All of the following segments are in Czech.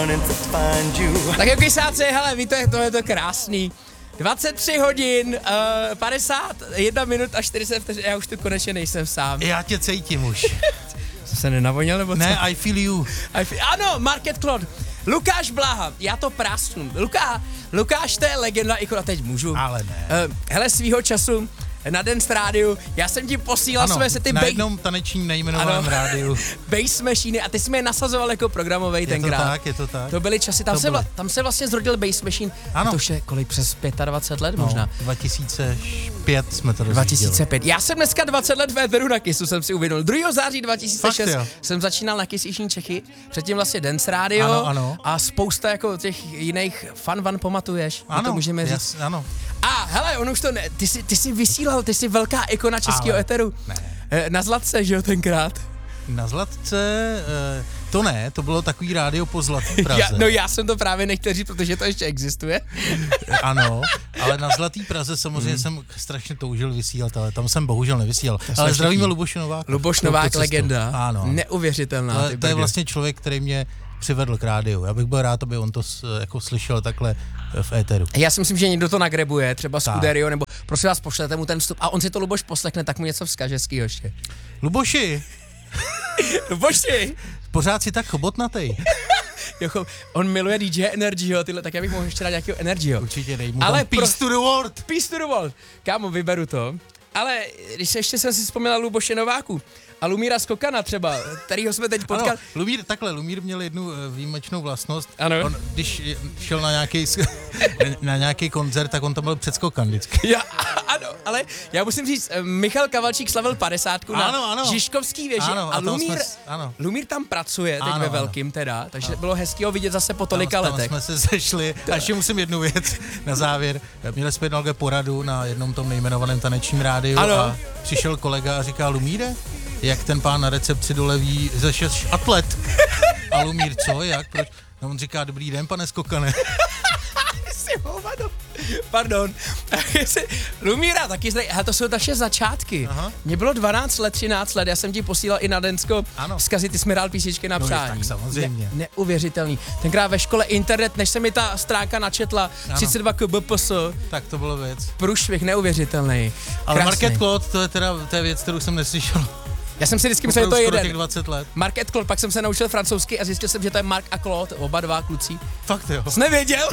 running to find you. Tak jak kysáci, hele, víte, to je to krásný. 23 hodin, 51 minut a 40 vteřin, já už tu konečně nejsem sám. Já tě cítím už. Jsem se nenavonil, nebo co? Ne, I feel you. Ano, Market Claude. Lukáš Bláha, já to prásknu. Lukáš, to je legenda, ikona, teď můžu. Ale ne. Hele, svýho času na Dance rádiu, já jsem ti posílal své sety na jednom tanečním nejmenovaném rádiu. Bass Machine a ty jsi mě nasazoval jako programovej tenkrát. Je to tak. To byly časy, tam se vlastně zrodil Bass Machine. Ano. To už je kolik, přes 25 let možná. 2005 jsme to rozjížděli. 2005. Já jsem dneska 20 let v éteru na Kissu, jsem si uvědomil. 2. září 2006 jsem začínal na Kiss Jižní Čechy, předtím vlastně Dance Radio a spousta jako těch jiných fan pamatuješ. Ano, to můžeme říct. Ano. A hele, on už to ne, ty jsi vysílal, ty jsi velká ikona českého éteru. Na Zlatce, že jo, tenkrát? Na Zlatce, to ne, to bylo takový rádio po Zlatý Praze. Já jsem to právě nechtěl říct, protože to ještě existuje. Ano, ale na Zlatý Praze samozřejmě jsem strašně toužil vysílat, ale tam jsem bohužel nevysílal. Ale zdravíme Luboše Nováka. Luboš Novák, legenda. Ano. Neuvěřitelná. Ale to je vlastně člověk, který mě přivedl k rádiu. Já bych byl rád, aby on to jako slyšel takhle v éteru. Já si myslím, že někdo to nagrebuje, třeba Scuderio, nebo prosím vás, pošlete mu ten vstup a on si to Luboš poslechne, tak mu něco vzkaže hezkýho ještě. Luboši! Pořád si tak chobotnatej. On miluje DJ Energyho, tak já bych mohl ještě dát nějakého Energyho. Určitě dej mu tam Peace to the world. Peace to the world. Kámo, vyberu to. Ale když ještě jsem si vzpomněla Luboše Nováku a Lumíra Skokana třeba, kterýho jsme teď potkali. Ano, Lumír měl jednu výjimečnou vlastnost. Ano. On, když šel na nějaký koncert, tak on tam byl předskokan vždycky. Ano, ale já musím říct, Michal Kavalčík slavil 50 na Žižkovský věži a Lumír tam pracuje teď ve velkým teda, takže bylo hezký ho vidět zase po tolika letech. Tam jsme se sešli a ještě musím jednu věc na závěr. Měli jsme jednou poradu na jednom tom nejmenovaném tanečním rádiu a přišel kolega a říká: Lumíre, jak ten pán na recepci doleví ze 6 atlet. A Lumír, co, jak, proč? No on říká: dobrý den, pane Skokane. Pardon. Lumíra taky hele, to jsou naše začátky. Aha. Mně bylo 12 let, 13 let, já jsem ti posílal i na Densko vzkazy, ty jsi mi dál písničky na přání. Tak samozřejmě. Neuvěřitelný. Tenkrát ve škole internet, než se mi ta stránka načetla, 32 kbps. Tak to bylo věc. Průšvih, neuvěřitelný. Ale Market Claude, to je věc, kterou jsem neslyšel. Já jsem si vždycky myslel, že to je jeden. Těch 20 let. Market Claude, pak jsem se naučil francouzsky a zjistil jsem, že to je Mark a Claude, oba dva kluci. Fakt jo. Jsi nevěděl?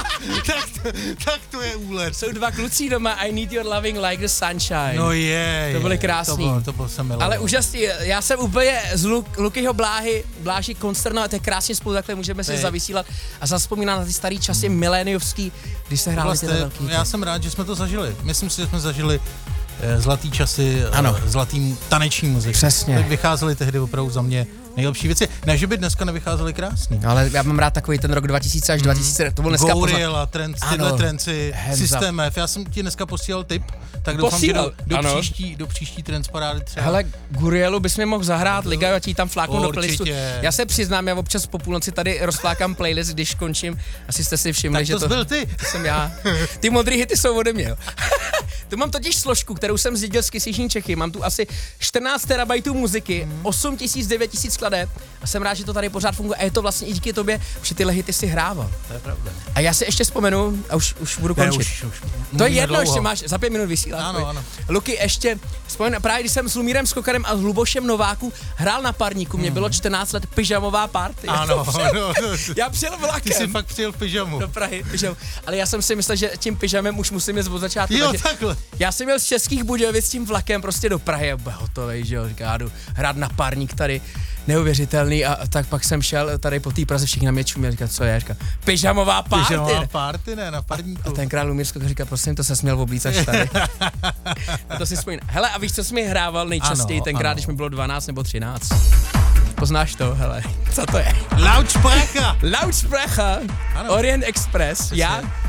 tak to je úlet. Jsou dva kluci doma, I need your loving like the sunshine. No je. To byly krásný. To bylo jsem miloval. Ale úžasný, já jsem úplně z Lukyho Bláži konsternovat, to je krásně spolu, takhle můžeme si zavysílat a zazpomínat na ty starý časy miléniovský, když se hráli ty velký. Já jsem rád, že jsme to zažili. Myslím si, že jsme zažili zlatý časy, zlatým tanečním muziky. Přesně. Tak vycházely tehdy opravdu za mě nejlepší věci. Ne, že by dneska nevycházely krásný. Ale já mám rád takový ten rok 2000 až 2000, to byl dneska Goriela, tyhle trenci, System F. Já jsem ti dneska posílal tip, tak doufám, že do příští trends parády třeba. Hele, Gurielu bys mi mohl zahrát, Liga, já ti tam fláknu do playlistu. Já se přiznám, já občas po půlnoci tady rozflákám playlist, když končím. Asi jste si všimli, že to byl ty. Jsem já. Ty modrý hity jsou ode mě. Tu mám totiž složku, kterou jsem zdědil z Kiss Jižní Čechy. Mám tu asi 14 terabajtů muziky, 8000, 9000 skladeb a jsem rád, že to tady pořád funguje. A je to vlastně i díky tobě, že tyhle hity si hrával. To je pravda. A já se ještě vzpomenu, a už budu končit. Už to je jedno, ještě máš za 5 minut vysílat. Ano. Luky, ještě vzpomenu, právě když jsem s Lumírem Skokanem a s Lubošem Nováku hrál na parníku, mě bylo 14 let, pyžamová party. Ano. Já přijel vlakem. Ty jsi fakt přijel v pyžamu. Do Prahy, pyžam. Ale já jsem si myslel, že tím pyžamem už musím jít od začátku. Jo, takhle. Já jsem měl z Českých Budějovic s tím vlakem prostě do Prahy a byl hotovej, že jo, říká, jdu hrát na parník tady, neuvěřitelný a tak pak jsem šel tady po té Praze, všichni na mě čuměli, říká, co je, říká, pyžamová party. Pyžamová party, ne, na parníku. A tenkrát Lumír Skokana říká, prosím, to se směl oblíct až tady. A to si vzpomínám. Hele, a víš, co jsi mi hrával nejčastěji tenkrát, když mi bylo 12 nebo 13? Poznáš to, hele, co to je? Lautsprecher! Orient Express, já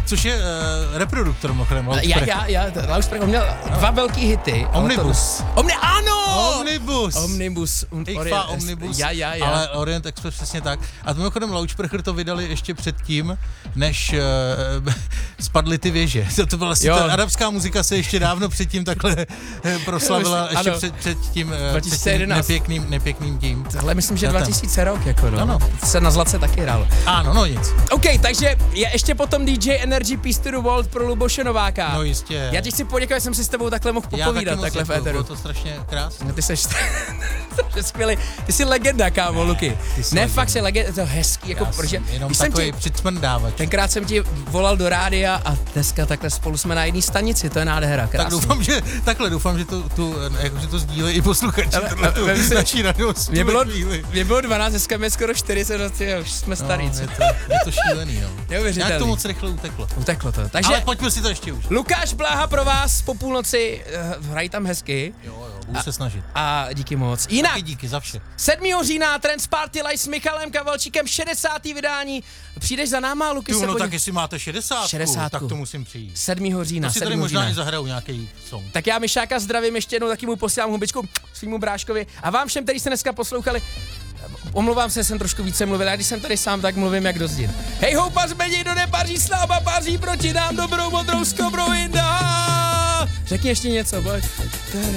Což je reproduktor mimochodem. Loudsprech, on měl 2 velký hity. Omnibus. Omnibus. Omnibus. Ale Orient Express přesně tak. A mimochodem Loudsprecher to vydali ještě předtím, než spadly ty věže. To byla vlastně ta arabská muzika se ještě dávno předtím takhle proslavila, ještě před tím 2011. nepěkným tím. Tohle myslím, že 2000 rok, jako no. Ano. Se na Zlatce taky hrál. Ano, no nic. OK, takže je ještě potom DJ Energy Peace to the World pro Luboše Nováka. No jistě. Já ti chci poděkovat, jsem si s tebou takhle mohl popovídat takhle v éteru. Bylo to strašně krásné. No, ty seš skvělý. Ty jsi legenda, kámo, Luky. Ne, fakt jsi legenda, to je hezký, jako, protože jenom takový přicmrdávač. Tenkrát jsem ti volal do rádia a dneska takhle spolu jsme na jedné stanici, to je nádhera, krásný. Tak doufám, že to sdílí i posluchači, naší radost. Mě bylo 12, dneska mě skoro 40, už jsme starý. Je to šílený, no. Neuvěřitelný. Jak to moc rychle uteklo. Uteklo to. Takže ale pojďme si to ještě už. Lukáš Bláha pro vás po půlnoci, hrají tam hezky. Jo, budu se snažit. A díky moc. Jinak. Taky díky za vše. 7. října Trans Party Live s Michalem Kavalčíkem, 60. vydání. Přijdeš za náma, Luky? No tak jestli máte 60, tak to musím přijít. 7. října. To si tady možná i zahrajou nějaký song. Tak já Mišáka zdravím ještě jednou, taky mu posílám hubičku svýmu bráškovi. A vám všem, kteří jste dneska poslouchali, omlouvám se, jsem trošku více mluvil, a když jsem tady sám, tak mluvím jak do zdin. Hej houpař, nikdo nepaří s náma, paří proti nám dobrou modrou skobrou jinda. Řekni ještě něco, pojď.